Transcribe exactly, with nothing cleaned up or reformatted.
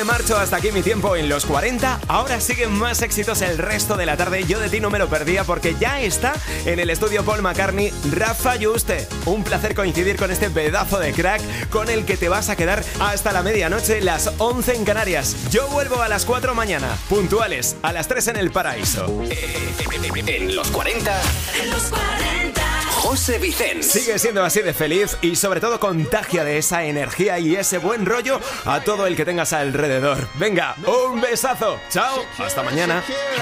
me marcho, hasta aquí mi tiempo en los cuarenta. Ahora siguen más éxitos el resto de la tarde. Yo de ti no me lo perdía porque ya está en el estudio Paul McCartney, Rafa Yuste. Un placer coincidir con este pedazo de crack con el que te vas a quedar hasta la medianoche, las once en Canarias. Yo vuelvo a las cuatro mañana, puntuales, a las tres en el Paraíso. En los cuarenta. En los cuarenta. José Vicens. Sigue siendo así de feliz y sobre todo contagia de esa energía y ese buen rollo a todo el que tengas alrededor. Venga, un besazo. Chao, hasta mañana.